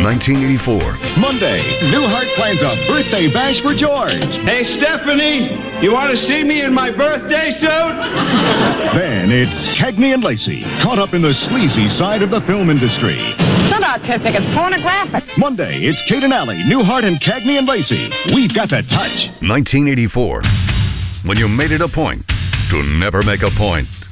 1984. Monday, Newhart plans a birthday bash for George. Hey, Stephanie, you want to see me in my birthday suit? Then it's Cagney and Lacey, caught up in the sleazy side of the film industry. It's not artistic, it's pornographic. Monday, it's Kate and Allie, Newhart and Cagney and Lacey. We've got the touch. 1984. When you made it a point to never make a point.